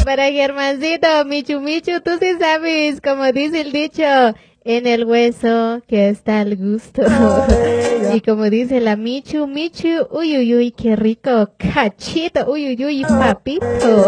para Germancito, Michu Michu, tú sí sabes, como dice el dicho, en el hueso que está el gusto. Y como dice la Michu Michu, uy, uy, uy, qué rico, cachito, uy, uy, uy, papito.